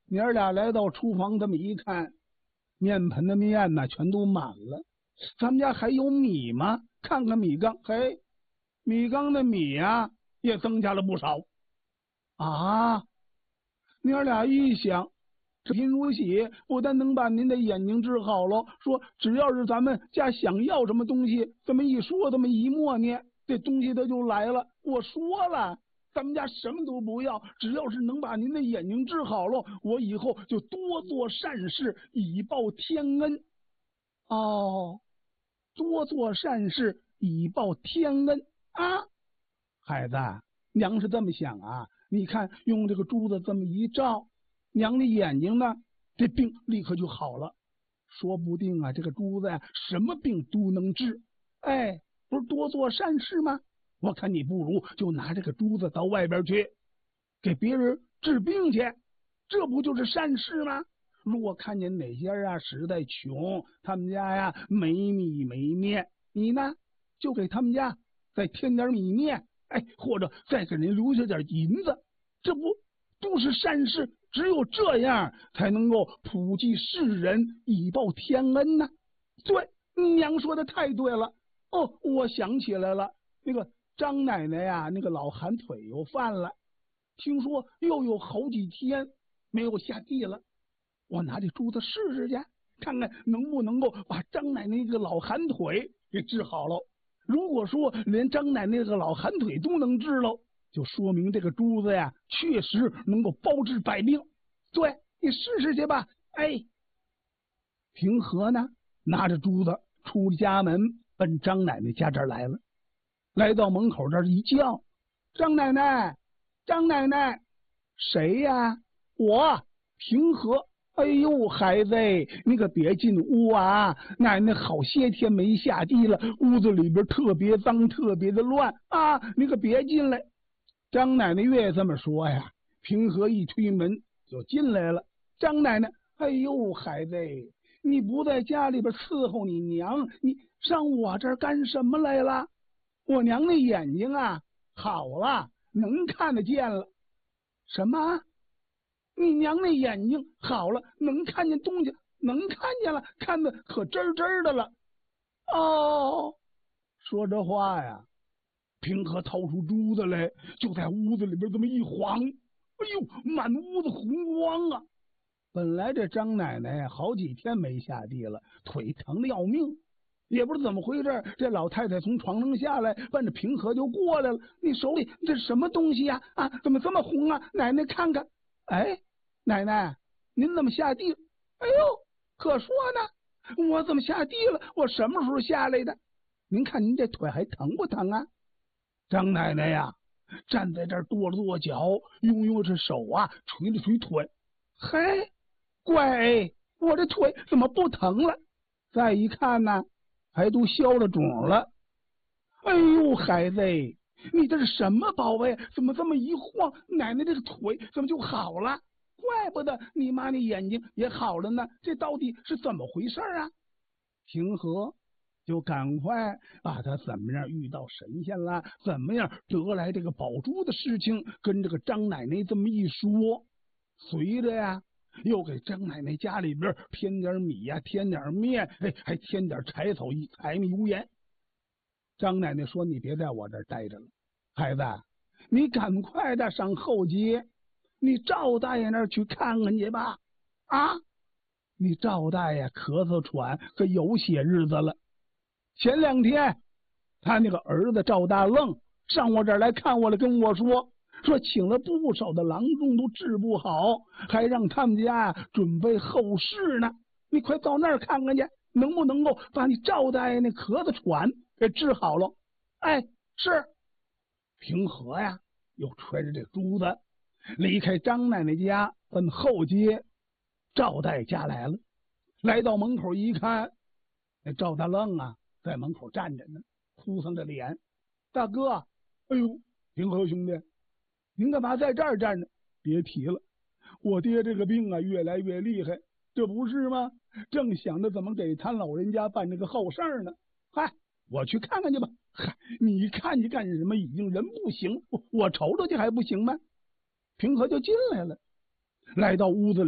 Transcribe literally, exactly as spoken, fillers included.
娘儿俩来到厨房，这么一看，面盆的面呢全都满了。咱们家还有米吗？看看米缸，嘿，米缸的米呀、啊、也增加了不少啊！娘儿俩一想，这贫如洗不但能把您的眼睛治好了，说只要是咱们家想要什么东西，这么一说，这么一默念，这东西它就来了。我说了，咱们家什么都不要，只要是能把您的眼睛治好了，我以后就多做善事以报天恩。哦，多做善事以报天恩啊！孩子，娘是这么想啊，你看用这个珠子这么一照，娘的眼睛呢，这病立刻就好了。说不定啊，这个珠子呀、啊，什么病都能治。哎，不是多做善事吗？我看你不如就拿这个珠子到外边去，给别人治病去，这不就是善事吗？如果看见哪些啊实在穷，他们家呀没米没面，你呢就给他们家再添点米面，哎，或者再给人留下点银子，这不都是善事？只有这样才能够普济世人，以报天恩呢。对，娘说的太对了。哦，我想起来了，那个张奶奶呀，那个老寒腿又犯了，听说又有好几天没有下地了。我拿这珠子试试去，看看能不能够把张奶奶那个老寒腿给治好了。如果说连张奶奶那个老寒腿都能治了，就说明这个珠子呀，确实能够包治百病。对，你试试去吧。哎，平和呢，拿着珠子出了家门，奔张奶奶家这儿来了。来到门口这儿一叫：“张奶奶，张奶奶！”谁呀？我，平和。哎呦，孩子，你可别进屋啊！奶奶好些天没下地了，屋子里边特别脏，特别的乱啊！你可别进来。张奶奶越这么说呀，平和一推门就进来了。张奶奶，哎呦，孩子，你不在家里边伺候你娘，你上我这儿干什么来了？我娘的眼睛啊好了，能看得见了。什么？你娘那眼睛好了，能看见东西，能看见了，看得可真真的了。哦，说这话呀，平和掏出珠子来，就在屋子里边这么一晃，哎呦，满屋子红光啊！本来这张奶奶好几天没下地了，腿疼的要命，也不知怎么回事，这老太太从床上下来，奔着平和就过来了。你手里这是什么东西呀？啊，怎么这么红啊？奶奶看看。哎，奶奶，您怎么下地？哎呦，可说呢，我怎么下地了？我什么时候下来的？您看您这腿还疼不疼啊？张奶奶呀，站在这儿跺了跺脚，用用这手啊捶了捶腿。嘿，乖，我这腿怎么不疼了？再一看呢，还都消了肿了。哎呦，孩子，你这是什么宝贝？怎么这么一晃，奶奶这个腿怎么就好了？怪不得你妈那眼睛也好了呢，这到底是怎么回事啊？平和就赶快把他怎么样遇到神仙了，怎么样得来这个宝珠的事情跟这个张奶奶这么一说，随着呀又给张奶奶家里边添点米呀，添点面，哎，还添点柴草一柴米油盐。张奶奶说：“你别在我这儿待着了，孩子，你赶快的上后街，你赵大爷那儿去看看去吧。啊，你赵大爷咳嗽喘可有些日子了。前两天他那个儿子赵大愣上我这儿来看我了，跟我说说请了不少的郎中都治不好，还让他们家准备后事呢。你快到那儿看看去，能不能够把你赵大爷那咳嗽喘给治好了？”哎，是。平和呀，又揣着这珠子离开张奶奶家，奔后街赵大爷家来了。来到门口一看，那赵大愣啊在门口站着呢，哭丧着脸。大哥，哎呦，平和兄弟，您干嘛在这儿站着？别提了，我爹这个病啊越来越厉害，这不是吗？正想着怎么给他老人家办这个后事呢。嗨，我去看看去吧。嗨，你看去干什么？已经人不行，我瞅瞅去还不行吗？平和就进来了，来到屋子里。